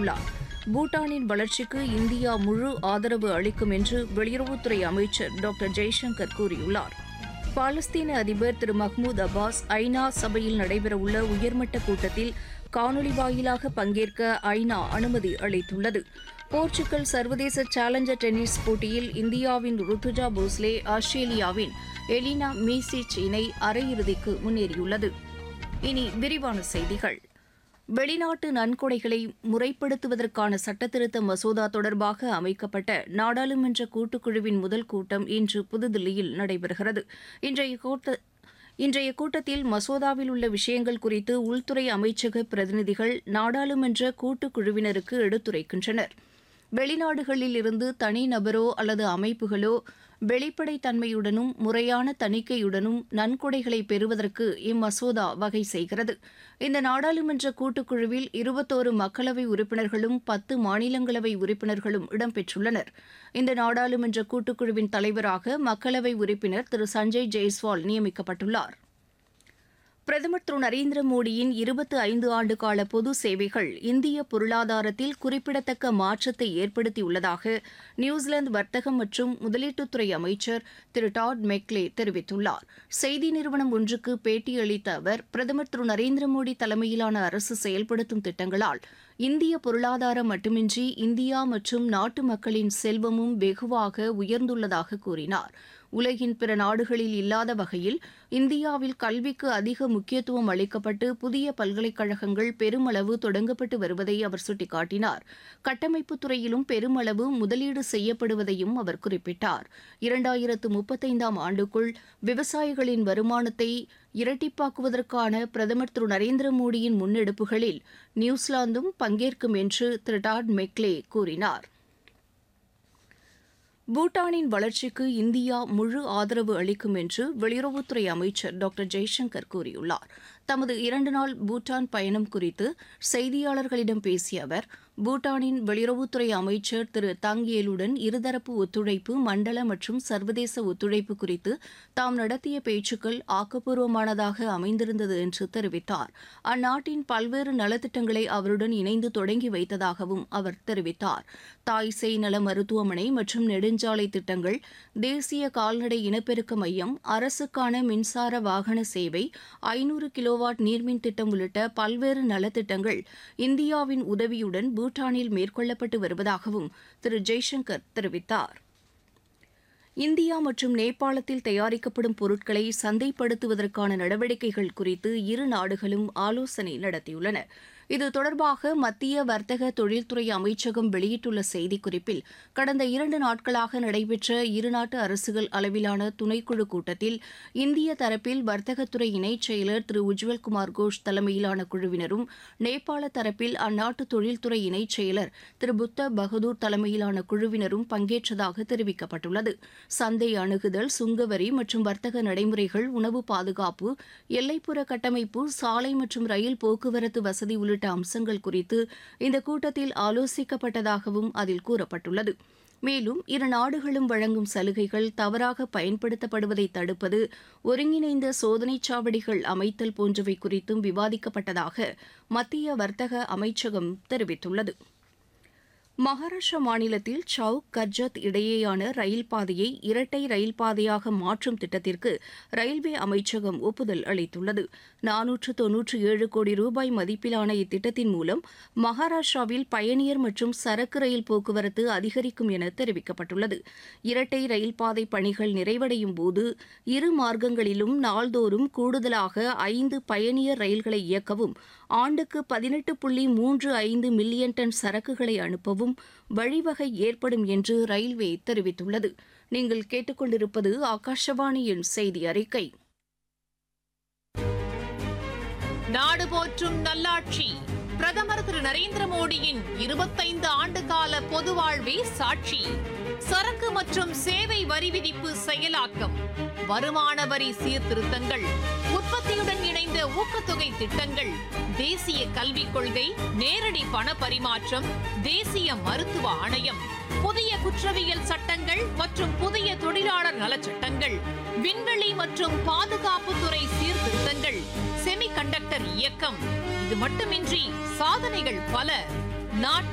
தெரிவித்துள்ளார். பூட்டானின் வளர்ச்சிக்கு இந்தியா முழு ஆதரவு அளிக்கும் என்று வெளியுறவுத்துறை அமைச்சர் டாக்டர் ஜெய்சங்கர் கூறியுள்ளார். பாலஸ்தீன அதிபர் திரு மஹ்மூத் அப்பாஸ் ஐநா சபையில் நடைபெறவுள்ள உயர்மட்ட கூட்டத்தில் காணொலி வாயிலாக பங்கேற்க ஐநா அனுமதி அளித்துள்ளது. போர்ச்சுகல் சர்வதேச சேலஞ்சர் டென்னிஸ் போட்டியில் இந்தியாவின் ருத்துஜா போஸ்லே ஆஸ்திரேலியாவின் எலினா மீசிச் இணை அரையிறுதிக்கு முன்னேறியுள்ளது. இனி விரிவான செய்திகள். வெளிநாட்டு நன்கொடைகளை முறைப்படுத்துவதற்கான சட்டத்திருத்த மசோதா தொடர்பாக அமைக்கப்பட்ட நாடாளுமன்ற கூட்டுக்குழுவின் முதல் கூட்டம் இன்று புதுதில்லியில் நடைபெறுகிறது. இன்றைய கூட்டத்தில் மசோதாவில் உள்ள விஷயங்கள் குறித்து உள்துறை அமைச்சக பிரதிநிதிகள் நாடாளுமன்ற கூட்டுக்குழுவினருக்கு எடுத்துரைக்கின்றனர். வெளிநாடுகளில் இருந்து தனிநபரோ அல்லது அமைப்புகளோ வெளிப்படைத்தன்மையுடனும் முறையான தணிக்கையுடனும் நன்கொடைகளை பெறுவதற்கு இம்மசோதா வகை செய்கிறது. இந்த நாடாளுமன்ற கூட்டுக்குழுவில் 21 மக்களவை உறுப்பினர்களும் 10 மாநிலங்களவை உறுப்பினர்களும் இடம்பெற்றுள்ளனர். இந்த நாடாளுமன்ற கூட்டுக்குழுவின் தலைவராக மக்களவை உறுப்பினர் திரு சஞ்சய் ஜெய்ஸ்வால் நியமிக்கப்பட்டுள்ளார். பிரதமர் திரு நரேந்திர மோடியின் 25 ஆண்டு கால பொது சேவைகள் இந்திய பொருளாதாரத்தில் குறிப்பிடத்தக்க மாற்றத்தை ஏற்படுத்தியுள்ளதாக நியூசிலாந்து வர்த்தகம் மற்றும் முதலீட்டுத்துறை அமைச்சர் திரு டாட் மெக்லே தெரிவித்துள்ளார். செய்தி நிறுவனம் ஒன்றுக்கு பேட்டியளித்த அவர், பிரதமர் திரு நரேந்திர மோடி தலைமையிலான அரசு செயல்படுத்தும் திட்டங்களால் இந்திய பொருளாதாரம் மட்டுமின்றி இந்தியா மற்றும் நாட்டு மக்களின் செல்வமும் வெகுவாக உயர்ந்துள்ளதாக கூறினார். உலகின் பிற நாடுகளில் இல்லாத வகையில் இந்தியாவில் கல்விக்கு அதிக முக்கியத்துவம் அளிக்கப்பட்டு புதிய பல்கலைக்கழகங்கள் பெருமளவு தொடங்கப்பட்டு வருவதை அவர் சுட்டிக்காட்டினார். கட்டமைப்புத் துறையிலும் பெருமளவு முதலீடு செய்யப்படுவதையும் அவர் குறிப்பிட்டார். 2035ஆம் ஆண்டுக்குள் விவசாயிகளின் வருமானத்தை இரட்டிப்பாக்குவதற்கான பிரதமர் திரு நரேந்திர மோடியின் முன்னெடுப்புகளில் நியூசிலாந்தும் பங்கேற்கும் என்று திரு டாட் மெக்லே கூறினார். பூட்டானின் வளர்ச்சிக்கு இந்தியா முழு ஆதரவு அளிக்கும் என்று வெளியுறவுத்துறை அமைச்சர் டாக்டர் ஜெய்சங்கர் கூறியுள்ளார். தமது 2 நாள் பூட்டான் பயணம் குறித்து செய்தியாளர்களிடம் பேசிய அவர், பூட்டானின் வெளியுறவுத்துறை அமைச்சர் திரு தங் ஏலுடன் இருதரப்பு ஒத்துழைப்பு, மண்டல மற்றும் சர்வதேச ஒத்துழைப்பு குறித்து தாம் நடத்திய பேச்சுக்கள் ஆக்கப்பூர்வமானதாக அமைந்திருந்தது என்று தெரிவித்தார். அந்நாட்டின் பல்வேறு நலத்திட்டங்களை அவருடன் இணைந்து தொடங்கி வைத்ததாகவும் அவர் தெரிவித்தார். தாய் சேய் நல மருத்துவமனை மற்றும் நெடுஞ்சாலை திட்டங்கள், தேசிய கால்நடை இனப்பெருக்க மையம், அரசுக்கான மின்சார வாகன சேவை, 500 கிலோவாட் நீர்மின் திட்டம் உள்ளிட்ட பல்வேறு நலத்திட்டங்கள் இந்தியாவின் உதவியுடன் பூட்டானில் மேற்கொள்ளப்பட்டு வருவதாகவும் திரு ஜெய்சங்கர் தெரிவித்தார். இந்தியா மற்றும் நேபாளத்தில் தயாரிக்கப்படும் பொருட்களை சந்தைப்படுத்துவதற்கான நடவடிக்கைகள் குறித்து இரு நாடுகளும் ஆலோசனை நடத்தியுள்ளன. இது தொடர்பாக மத்திய வர்த்தக தொழில்துறை அமைச்சகம் வெளியிட்டுள்ள செய்திக்குறிப்பில், கடந்த 2 நாட்களாக நடைபெற்ற இருநாட்டு அரசுகள் அளவிலான துணைக்குழு கூட்டத்தில் இந்திய தரப்பில் வர்த்தகத்துறை இணைச் செயலர் திரு உஜ்வல்குமார் கோஷ் தலைமையிலான குழுவினரும், நேபாள தரப்பில் அந்நாட்டு தொழில்துறை இணைச் செயலர் திரு புத்த பகதூர் தலைமையிலான குழுவினரும் பங்கேற்றதாக தெரிவிக்கப்பட்டுள்ளது. சந்தை அணுகுதல், சுங்கவரி மற்றும் வர்த்தக நடைமுறைகள், உணவு பாதுகாப்பு, எல்லைப்புற கட்டமைப்பு, சாலை மற்றும் ரயில் போக்குவரத்து வசதி உள்ளிட்ட அம்சங்கள் குறித்து இந்த கூட்டத்தில் ஆலோசிக்கப்பட்டதாகவும் அதில் கூறப்பட்டுள்ளது. மேலும் இரு நாடுகளும் வழங்கும் சலுகைகள் தவறாக பயன்படுத்தப்படுவதை தடுப்பது, ஒருங்கிணைந்த சோதனைச் சாவடிகள் அமைத்தல் போன்றவை குறித்தும் விவாதிக்கப்பட்டதாக மத்திய வர்த்தக அமைச்சகம் தெரிவித்துள்ளது. மகாராஷ்டிரா மாநிலத்தில் சவுக் கர்ஜத் இடையேயான ரயில் பாதையை இரட்டை ரயில் பாதையாக மாற்றும் திட்டத்திற்கு ரயில்வே அமைச்சகம் ஒப்புதல் அளித்துள்ளது. 497 கோடி ரூபாய் மதிப்பிலான இத்திட்டத்தின் மூலம் மகாராஷ்டிராவில் பயணியர் மற்றும் சரக்கு ரயில் போக்குவரத்து அதிகரிக்கும் என தெரிவிக்கப்பட்டுள்ளது. இரட்டை ரயில் பாதை பணிகள் நிறைவடையும் போது இரு மார்க்கங்களிலும் நாள்தோறும் கூடுதலாக 5 பயணியர் ரயில்களை இயக்கவும், ஆண்டுக்கு 18.35 மில்லியன் டன் சரக்குகளை அனுப்பவும் வழிவகை ஏற்படும் என்று ரயில்வே தெரிவித்துள்ளது. நீங்கள் கேட்டுக்கொண்டிருப்பது ஆகாஷவாணியின் செய்தி அறிக்கை. நாடு போற்றும் நல்லாட்சி பிரதமர் திரு நரேந்திர மோடியின் 25 ஆண்டு கால பொது வாழ்வே சாட்சி. சரக்கு மற்றும் சேவை வரி விதிப்பு செயலாக்கம், வருமான வரி சீர்திருத்தங்கள், உற்பத்தியுடன் இணைந்த ஊக்கத்தொகை திட்டங்கள், தேசிய கல்விக் கொள்கை, நேரடி பண பரிமாற்றம், தேசிய மருத்துவ ஆணையம், புதிய குற்றவியல் சட்டங்கள் மற்றும் புதிய தொழிலாளர் நலச்சட்டங்கள், விண்வெளி மற்றும் பாதுகாப்புத்துறை சீர்திருத்தங்கள், செமிகண்டக்டர் இயக்கம். இது மட்டுமின்றி சாதனைகள் பல. நாட்டின்